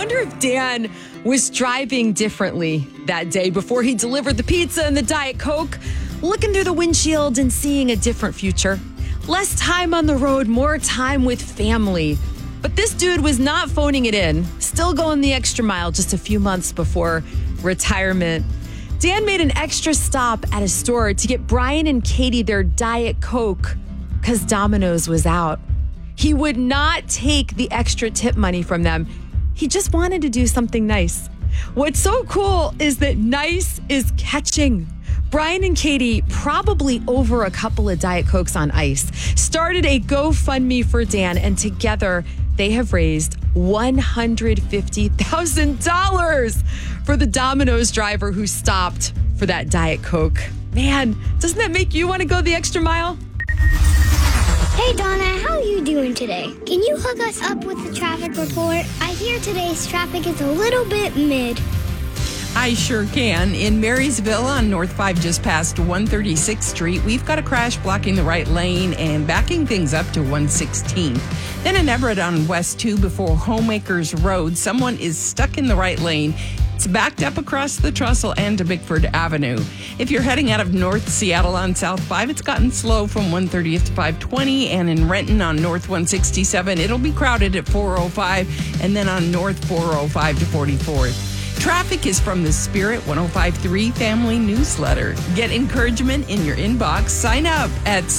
wonder if Dan was driving differently that day before he delivered the pizza and the Diet Coke, looking through the windshield and seeing a different future. Less time on the road, more time with family. But this dude was not phoning it in, still going the extra mile just a few months before retirement. Dan made an extra stop at a store to get Brian and Katie their Diet Coke because Domino's was out. He would not take the extra tip money from them. He just wanted to do something nice. What's so cool is that nice is catching. Brian and Katie, probably over a couple of Diet Cokes on ice, started a GoFundMe for Dan, and together they have raised $150,000 for the Domino's driver who stopped for that Diet Coke. Man, doesn't that make you want to go the extra mile? Hey Donna, how are you doing today? Can you hook us up with the traffic report? I hear today's traffic is a little bit mid. I sure can. In Marysville on North 5 just past 136th Street, we've got a crash blocking the right lane and backing things up to 116th. Then in Everett on West 2 before Homemakers Road, someone is stuck in the right lane. It's backed up across the trestle and to Bickford Avenue. If you're heading out of North Seattle on South 5, it's gotten slow from 130th to 520. And in Renton on North 167, it'll be crowded at 405 and then on North 405 to 44th. Traffic is from the Spirit 105.3 Family Newsletter. Get encouragement in your inbox. Sign up at